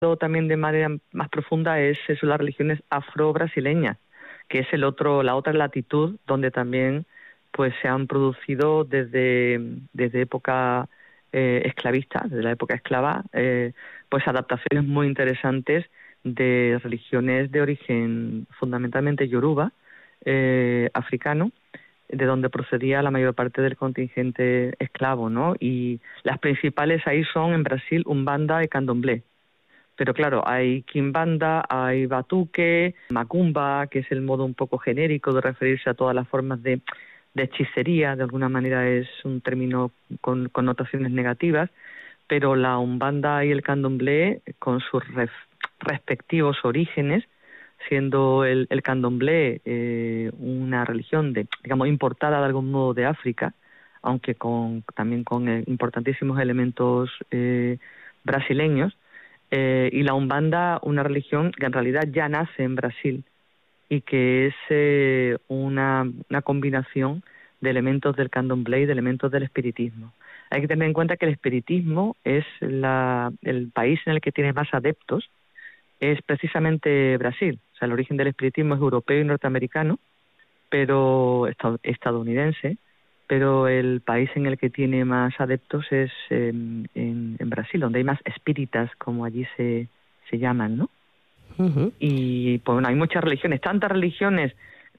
también de manera más profunda son las religiones afro-brasileñas, que es la otra latitud donde también pues se han producido desde época esclavista, desde la época esclava, pues adaptaciones muy interesantes de religiones de origen fundamentalmente yoruba, africano, de donde procedía la mayor parte del contingente esclavo, ¿no? Y las principales ahí son en Brasil Umbanda y Candomblé. Pero claro, hay Quimbanda, hay Batuque, Macumba, que es el modo un poco genérico de referirse a todas las formas de hechicería, de alguna manera es un término con connotaciones negativas, pero la Umbanda y el Candomblé, con sus respectivos orígenes, siendo el Candomblé una religión digamos importada de algún modo de África, aunque también con importantísimos elementos brasileños, y la Umbanda una religión que en realidad ya nace en Brasil y que es una combinación de elementos del Candomblé y de elementos del espiritismo. Hay que tener en cuenta que el espiritismo es el país en el que tiene más adeptos, es precisamente Brasil. O sea, el origen del espiritismo es europeo y norteamericano, pero estadounidense, pero el país en el que tiene más adeptos es en Brasil, donde hay más espíritas, como allí se llaman, ¿no? Uh-huh. Y pues bueno, hay muchas religiones, tantas religiones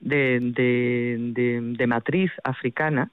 de matriz africana,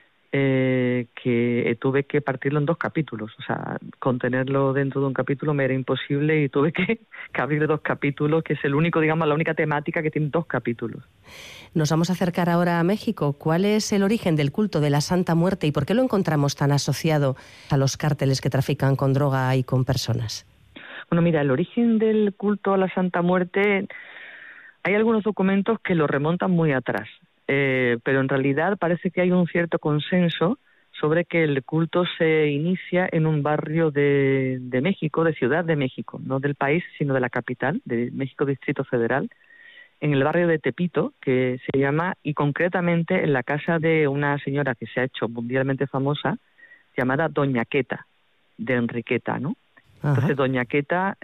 que tuve que partirlo en 2 capítulos. O sea, contenerlo dentro de un capítulo me era imposible y tuve que abrir 2 capítulos, que es la única temática que tiene 2 capítulos. Nos vamos a acercar ahora a México. ¿Cuál es el origen del culto de la Santa Muerte y por qué lo encontramos tan asociado a los cárteles que trafican con droga y con personas? Bueno, mira, el origen del culto a la Santa Muerte, hay algunos documentos que lo remontan muy atrás. Pero en realidad parece que hay un cierto consenso sobre que el culto se inicia en un barrio de México, de Ciudad de México, no del país, sino de la capital, de México Distrito Federal, en el barrio de Tepito, que se llama, y concretamente en la casa de una señora que se ha hecho mundialmente famosa, llamada Doña Queta, de Enriqueta, ¿no? Ajá. Entonces Doña Queta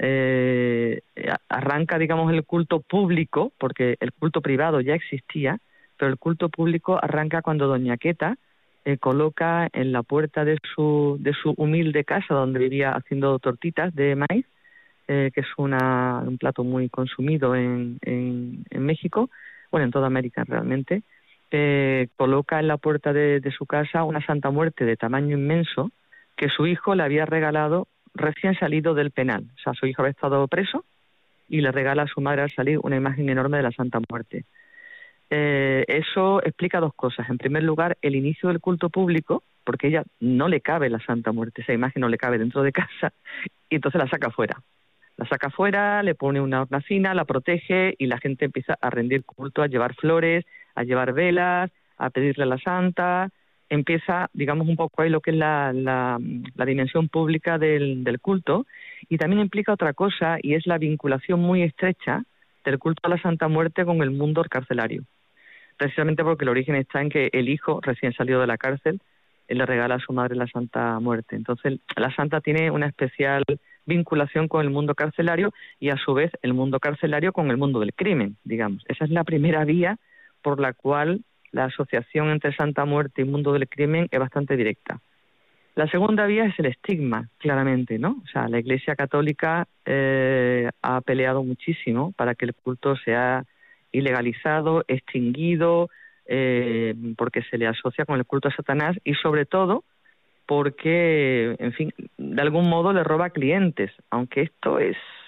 arranca, digamos, el culto público, porque el culto privado ya existía, pero el culto público arranca cuando Doña Queta coloca en la puerta de su humilde casa, donde vivía haciendo tortitas de maíz, que es un plato muy consumido en México, bueno, en toda América realmente, coloca en la puerta de su casa una Santa Muerte de tamaño inmenso que su hijo le había regalado recién salido del penal. O sea, su hijo había estado preso y le regala a su madre al salir una imagen enorme de la Santa Muerte. Eso explica 2 cosas. En primer lugar, el inicio del culto público, porque ella no le cabe la Santa Muerte, esa imagen no le cabe dentro de casa, y entonces la saca fuera. La saca fuera, le pone una hornacina, la protege y la gente empieza a rendir culto, a llevar flores, a llevar velas, a pedirle a la Santa. Empieza, digamos, un poco ahí lo que es la dimensión pública del culto, y también implica otra cosa, y es la vinculación muy estrecha del culto a la Santa Muerte con el mundo carcelario. Precisamente porque el origen está en que el hijo, recién salido de la cárcel, le regala a su madre la Santa Muerte. Entonces, la Santa tiene una especial vinculación con el mundo carcelario y, a su vez, el mundo carcelario con el mundo del crimen, digamos. Esa es la primera vía por la cual la asociación entre Santa Muerte y mundo del crimen es bastante directa. La segunda vía es el estigma, claramente, ¿no? O sea, la Iglesia Católica ha peleado muchísimo para que el culto sea ilegalizado, extinguido, porque se le asocia con el culto a Satanás y sobre todo porque, en fin, de algún modo le roba clientes, aunque esto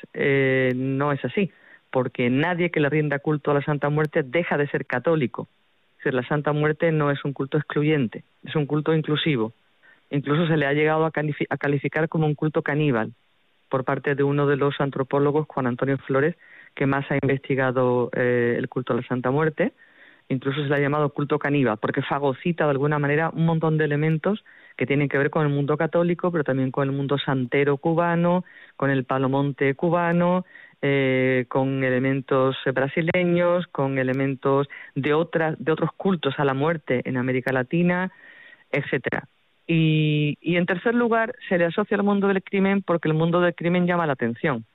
no es así, porque nadie que le rinda culto a la Santa Muerte deja de ser católico. Es decir, la Santa Muerte no es un culto excluyente, es un culto inclusivo. Incluso se le ha llegado a calificar como un culto caníbal por parte de uno de los antropólogos, Juan Antonio Flores, que más ha investigado el culto a la Santa Muerte. Incluso se le ha llamado culto caníbal, porque fagocita de alguna manera un montón de elementos que tienen que ver con el mundo católico, pero también con el mundo santero cubano, con el palomonte cubano, con elementos brasileños, con elementos de otros cultos a la muerte en América Latina, etcétera. Y en tercer lugar, se le asocia al mundo del crimen porque el mundo del crimen llama la atención.